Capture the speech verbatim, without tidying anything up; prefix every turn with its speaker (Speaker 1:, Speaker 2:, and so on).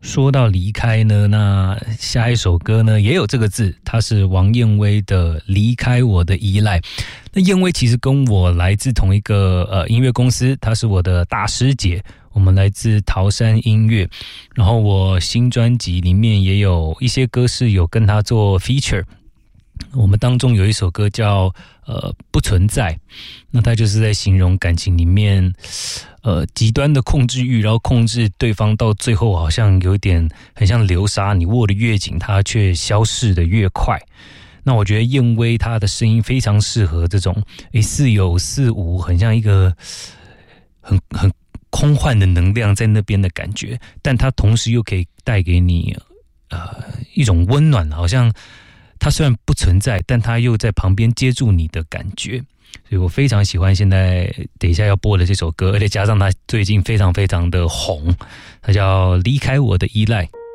Speaker 1: 说到离开呢，那下一首歌呢也有这个字，它是王燕威的《离开我的依赖》。那燕威其实跟我来自同一个呃音乐公司，她是我的大师姐，我们来自桃山音乐。然后我新专辑里面也有一些歌是有跟她做 feature。我们当中有一首歌叫呃不存在，那它就是在形容感情里面呃极端的控制欲，然后控制对方到最后好像有点很像流沙，你握得越紧，它却消逝得越快。那我觉得燕威她的声音非常适合这种诶似有似无，很像一个很很空幻的能量在那边的感觉，但它同时又可以带给你呃一种温暖，好像它虽然不存在，但它又在旁边接住你的感觉，所以我非常喜欢现在等一下要播的这首歌，而且加上它最近非常非常的红，它叫《离开我的依赖》。